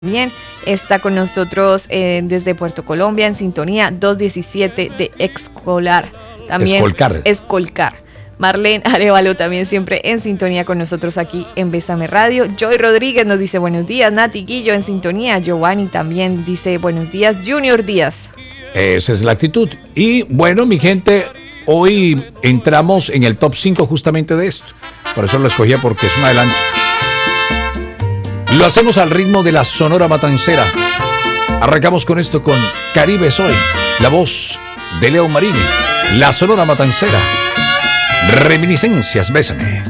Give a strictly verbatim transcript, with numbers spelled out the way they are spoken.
Bien, está con nosotros eh, desde Puerto Colombia en sintonía doscientos diecisiete de Escolar. También Escolcar. Escolcar. Marlene Arevalo también siempre en sintonía con nosotros aquí en Bésame Radio. Joy Rodríguez nos dice buenos días. Nati Guillo en sintonía. Giovanni también dice buenos días. Junior Díaz. Esa es la actitud. Y bueno, mi gente, hoy entramos en el top cinco justamente de esto. Por eso lo escogía, porque es un adelanto. Lo hacemos al ritmo de la Sonora Matancera. Arrancamos con esto con Caribe Soy, la voz de Leo Marini, la Sonora Matancera. Reminiscencias, bésame.